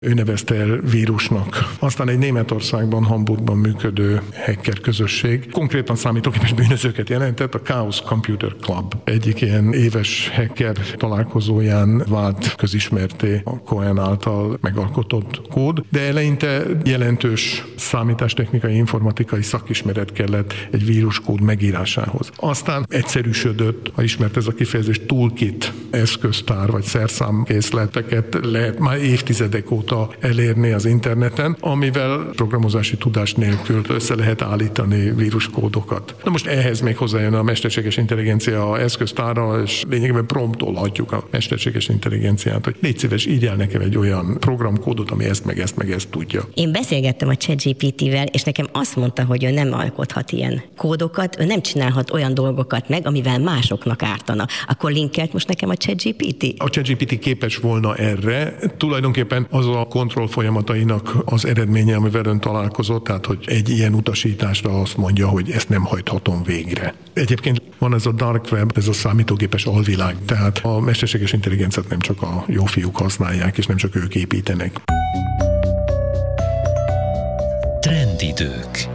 Ő nevezte el vírusnak. Aztán egy Németországban, Hamburgban működő hacker közösség konkrétan számítógépes bűnözőket jelentett, a Chaos Computer Club. Egyik ilyen éves hacker találkozóján vált közismerté a Cohen által megalkotott kód, de eleinte jelentős számítástechnikai, informatikai szakismeret kellett egy víruskód megírásához. Aztán egyszerűsödött, ha ismert ez a kifejezés, toolkit eszköztár vagy szerszámkészleteket lehet már évtizedek óta elérni az interneten, amivel programozási tudás nélkül össze lehet állítani víruskódokat. Na most ehhez még hozzájön a mesterséges intelligencia eszköztára, és lényegében promptolhatjuk a mesterséges intelligenciát, hogy légy szíves, írjál nekem egy olyan programkódot, ami ezt meg ezt tudja. Én beszélgettem a ChatGPT-vel, és nekem azt mondta, hogy ő nem alkothat ilyen kódokat, ő nem csinálhat olyan dolgokat meg, amivel másoknak ártana. Akkor linkelt most nekem a ChatGPT? A ChatGPT képes volna erre. Tulajdonképpen az a kontroll folyamatainak az eredménye, amivel ön találkozott, tehát hogy egy ilyen utasításra azt mondja, hogy ezt nem hajthatom végre. Egyébként van ez a dark web, ez a számítógépes alvilág, tehát a mesterséges intelligenciát nem csak a jó fiúk használják, és nem csak ők építenek. Trendidők.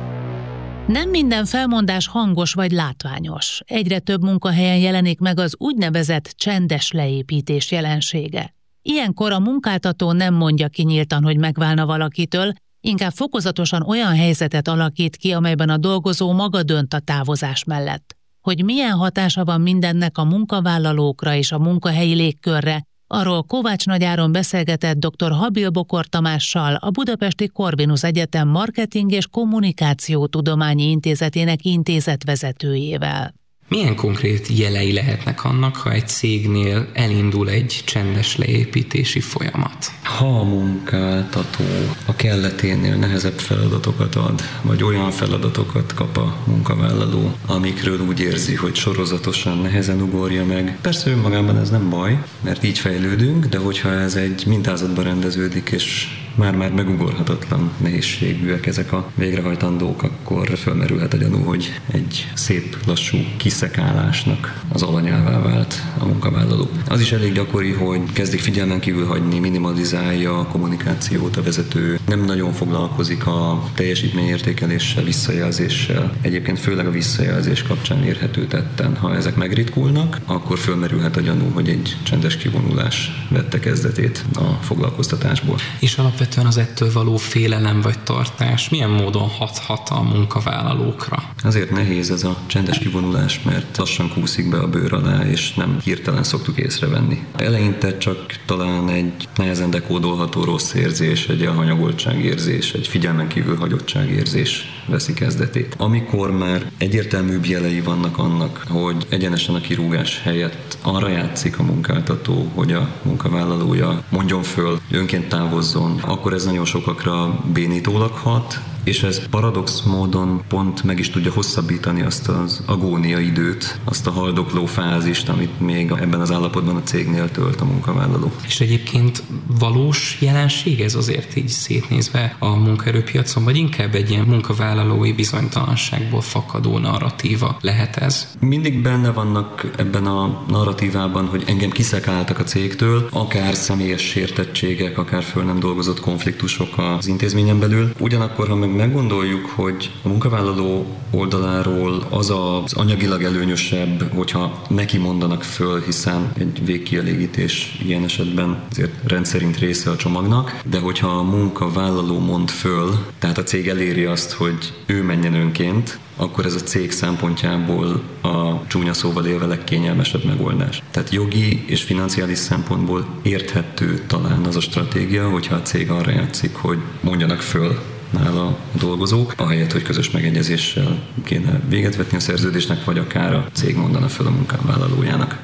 Nem minden felmondás hangos vagy látványos. Egyre több munkahelyen jelenik meg az úgynevezett csendes leépítés jelensége. Ilyenkor a munkáltató nem mondja ki nyíltan, hogy megválna valakitől, inkább fokozatosan olyan helyzetet alakít ki, amelyben a dolgozó maga dönt a távozás mellett. Hogy milyen hatása van mindennek a munkavállalókra és a munkahelyi légkörre, arról Kovács Nagy Áron beszélgetett dr. Habil Bokor Tamással, a Budapesti Corvinus Egyetem Marketing és Kommunikációtudományi Intézetének intézetvezetőjével. Milyen konkrét jelei lehetnek annak, ha egy cégnél elindul egy csendes leépítési folyamat? Ha a munkáltató a kelleténél nehezebb feladatokat ad, vagy olyan feladatokat kap a munkavállaló, amikről úgy érzi, hogy sorozatosan nehezen ugorja meg. Persze önmagában ez nem baj, mert így fejlődünk, de hogyha ez egy mintázatba rendeződik, és már megugorhatatlan nehézségűek ezek a végrehajtandók, akkor fölmerülhet a gyanú, hogy egy szép, lassú kiszekálásnak az alanyává vált a munkavállaló. Az is elég gyakori, hogy kezdik figyelmen kívül hagyni, minimalizálja a kommunikációt a vezető, nem nagyon foglalkozik a teljesítményértékeléssel, visszajelzéssel. Egyébként főleg a visszajelzés kapcsán érhető tetten. Ha ezek megritkulnak, akkor fölmerülhet a gyanú, hogy egy csendes kivonulás vette kezdetét a foglalkoztatásból. És alapvetően az ettől való félelem vagy tartás milyen módon hathat a munkavállalókra? Azért nehéz ez a csendes kivonulás, mert lassan kúszik be a bőr alá, és nem hirtelen szoktuk észrevenni. Eleinte csak talán egy nehezen dekódolható rossz érzés, egy elhanyagoltságérzés, egy figyelmen kívül hagyottságérzés veszi kezdetét. Amikor már egyértelműbb jelei vannak annak, hogy egyenesen a kirúgás helyett arra játszik a munkáltató, hogy a munkavállalója mondjon föl, önként távozzon, akkor ez nagyon sokakra bénítólag hat, és ez paradox módon pont meg is tudja hosszabbítani azt az agónia időt, azt a haldokló fázist, amit még ebben az állapotban a cégnél tölt a munkavállaló. És egyébként valós jelenség ez azért így szétnézve a munkaerőpiacon, vagy inkább egy ilyen munkavállalói bizonytalanságból fakadó narratíva lehet ez? Mindig benne vannak ebben a narratívában, hogy engem kiszekáltak a cégtől, akár személyes sértettségek, akár föl nem dolgozott konfliktusok az intézményen belül. Ugyanakkor, ha meg meggondoljuk, hogy a munkavállaló oldaláról az az anyagilag előnyösebb, hogyha neki mondanak föl, hiszen egy végkielégítés ilyen esetben azért rendszerint része a csomagnak, de hogyha a munkavállaló mond föl, tehát a cég eléri azt, hogy ő menjen önként, akkor ez a cég szempontjából a csúnya szóval élve legkényelmesebb megoldás. Tehát jogi és financiális szempontból érthető talán az a stratégia, hogyha a cég arra játszik, hogy mondjanak föl nála a dolgozók, ahelyett, hogy közös megegyezéssel kéne véget vetni a szerződésnek, vagy akár a cég mondana föl a munkavállalójának.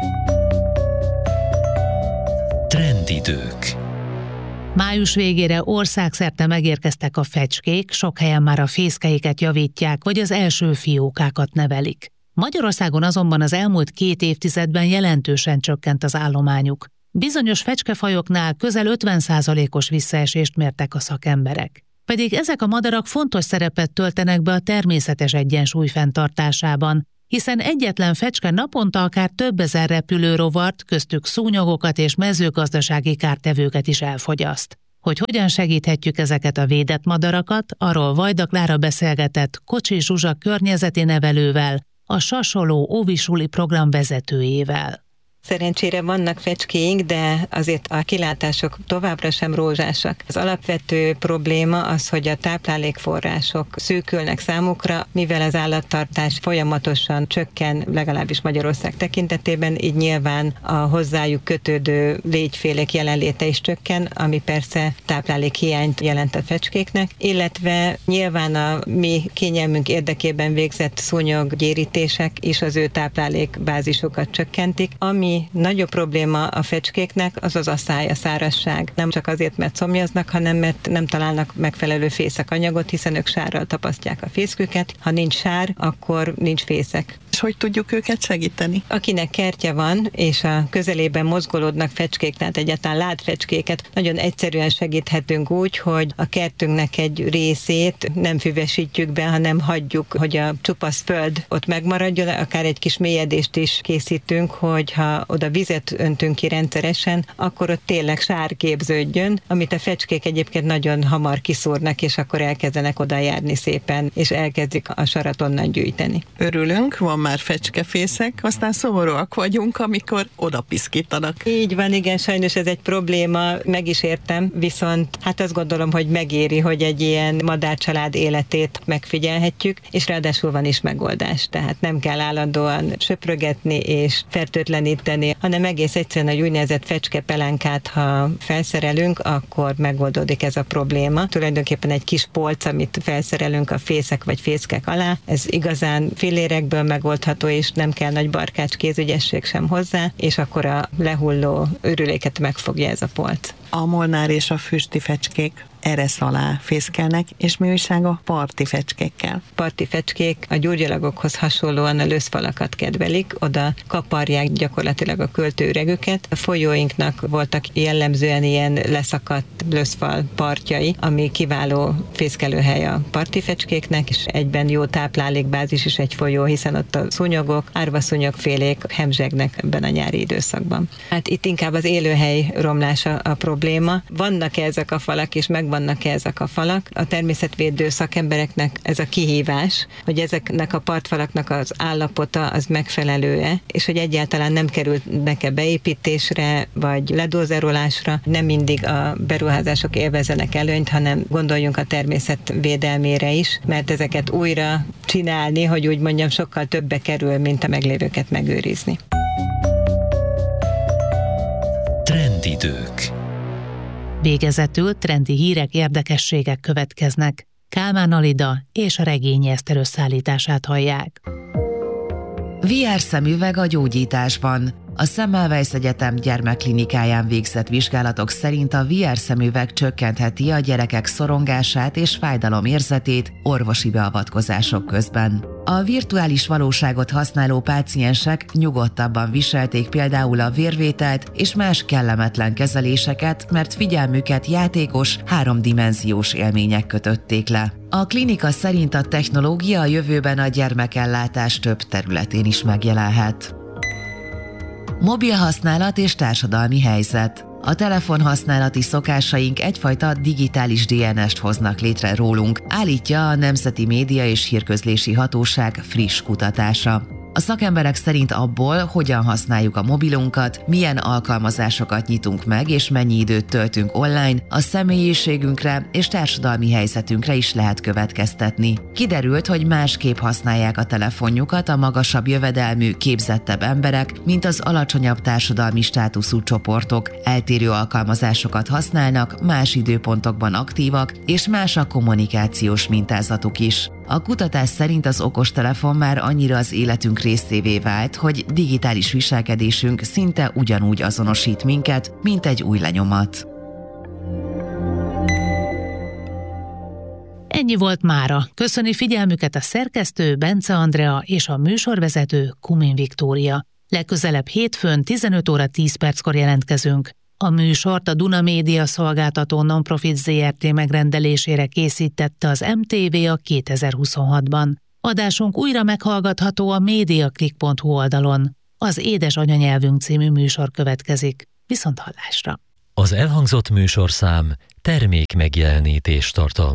Trendidők. Május végére országszerte megérkeztek a fecskék, sok helyen már a fészkeiket javítják, vagy az első fiókákat nevelik. Magyarországon azonban az elmúlt 2 évtizedben jelentősen csökkent az állományuk. Bizonyos fecskefajoknál közel 50%-os visszaesést mértek a szakemberek. Pedig ezek a madarak fontos szerepet töltenek be a természetes egyensúly fenntartásában, hiszen egyetlen fecske naponta akár több ezer repülőrovart, köztük szúnyogokat és mezőgazdasági kártevőket is elfogyaszt. Hogy hogyan segíthetjük ezeket a védett madarakat, arról Vajda Klára beszélgetett Kocsis Zsuzsa környezeti nevelővel, a Sasoló óvisuli program vezetőjével. Szerencsére vannak fecskéink, de azért a kilátások továbbra sem rózsásak. Az alapvető probléma az, hogy a táplálékforrások szűkülnek számukra, mivel az állattartás folyamatosan csökken, legalábbis Magyarország tekintetében, így nyilván a hozzájuk kötődő légyfélék jelenléte is csökken, ami persze táplálékhiányt jelent a fecskéknek, illetve nyilván a mi kényelmünk érdekében végzett szúnyoggyérítések is az ő táplálékbázisokat csökkentik, ami nagyobb probléma a fecskéknek, az az asszály, a szárazság. Nem csak azért, mert szomjaznak, hanem mert nem találnak megfelelő fészekanyagot, hiszen ők sárral tapasztják a fészküket. Ha nincs sár, akkor nincs fészek. És hogy tudjuk őket segíteni? Akinek kertje van, és a közelében mozgolódnak fecskék, tehát egyáltalán lát fecskéket, nagyon egyszerűen segíthetünk úgy, hogy a kertünknek egy részét nem füvesítjük be, hanem hagyjuk, hogy a csupasz föld ott megmaradjon, akár egy kis mélyedést is készítünk, hogyha oda vizet öntünk ki rendszeresen, akkor ott tényleg sár képződjön, amit a fecskék egyébként nagyon hamar kiszúrnak, és akkor elkezdenek oda járni szépen, és elkezdik a sarat onnan gyűjteni. Örülünk, van már fecskefészek, aztán szomorúak vagyunk, amikor oda piszkítanak. Így van, igen, sajnos ez egy probléma, meg is értem, viszont hát azt gondolom, hogy megéri, hogy egy ilyen madárcsalád életét megfigyelhetjük, és ráadásul van is megoldás, tehát nem kell állandóan söprögetni és fertőtleníteni, hanem egész egyszerűen egy úgynevezett fecskepelenkát, ha felszerelünk, akkor megoldódik ez a probléma. Tulajdonképpen egy kis polc, amit felszerelünk a fészek vagy fészkek alá, ez igazán fillérekből megoldható, és nem kell nagy barkács kézügyesség sem hozzá, és akkor a lehulló őrüléket megfogja ez a polc. A molnár és a füsti fecskék eresz alá fészkelnek, és mi újság a parti fecskékkel? Parti fecskék a gyurgyalagokhoz hasonlóan a löszfalakat kedvelik, oda kaparják gyakorlatilag a költőüregüket. A folyóinknak voltak jellemzően ilyen leszakadt löszfal partjai, ami kiváló fészkelőhely a parti fecskéknek, és egyben jó táplálékbázis is egy folyó, hiszen ott a szúnyogok, árvaszúnyogfélék hemzsegnek ebben a nyári időszakban. Hát itt inkább az élőhely romlása a probléma. Vannak ezek a falak, és megvannak ezek a falak. A természetvédő szakembereknek ez a kihívás, hogy ezeknek a partfalaknak az állapota az megfelelő-e, és hogy egyáltalán nem kerülnek-e beépítésre, vagy ledózerolásra. Nem mindig a beruházások élvezenek előnyt, hanem gondoljunk a természet védelmére is, mert ezeket újra csinálni, hogy úgy mondjam, sokkal többe kerül, mint a meglévőket megőrizni. Trendidők. Végezetül trendi hírek, érdekességek következnek. Kálmán Alida és Regényi Eszter összeállítását hallják. VR szemüveg a gyógyításban. A Semmelweis Egyetem gyermekklinikáján végzett vizsgálatok szerint a VR szemüveg csökkentheti a gyerekek szorongását és fájdalomérzetét orvosi beavatkozások közben. A virtuális valóságot használó páciensek nyugodtabban viselték például a vérvételt és más kellemetlen kezeléseket, mert figyelmüket játékos, háromdimenziós élmények kötötték le. A klinika szerint a technológia a jövőben a gyermekellátás több területén is megjelenhet. Mobilhasználat és társadalmi helyzet. A telefonhasználati szokásaink egyfajta digitális DNS-t hoznak létre rólunk, állítja a Nemzeti Média és Hírközlési Hatóság friss kutatása. A szakemberek szerint abból, hogyan használjuk a mobilunkat, milyen alkalmazásokat nyitunk meg és mennyi időt töltünk online, a személyiségünkre és társadalmi helyzetünkre is lehet következtetni. Kiderült, hogy másképp használják a telefonjukat a magasabb jövedelmű, képzettebb emberek, mint az alacsonyabb társadalmi státuszú csoportok. Eltérő alkalmazásokat használnak, más időpontokban aktívak, és más a kommunikációs mintázatuk is. A kutatás szerint az okostelefon már annyira az életünk részévé vált, hogy digitális viselkedésünk szinte ugyanúgy azonosít minket, mint egy új lenyomat. Ennyi volt mára. Köszöni figyelmüket a szerkesztő Bence Andrea és a műsorvezető Kumin Viktória. Legközelebb hétfőn 15 óra 10 perckor jelentkezünk. A műsort a Duna Média szolgáltató Nonprofit Zrt. Megrendelésére készítette az MTV a 2026-ban. Adásunk újra meghallgatható a mediaclick.hu oldalon. Az Édes anyanyelvünk című műsor következik. Viszonthallásra! Az elhangzott műsorszám termék megjelenítést tartalmaz.